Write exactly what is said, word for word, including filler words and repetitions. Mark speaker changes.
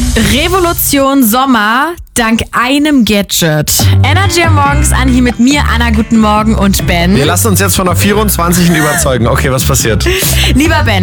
Speaker 1: Revolution Sommer dank einem Gadget. Energy am Morgens an hier mit mir, Anna, guten Morgen und Ben.
Speaker 2: Wir lassen uns jetzt von der vierundzwanzig überzeugen. Okay, was passiert?
Speaker 1: Lieber Ben,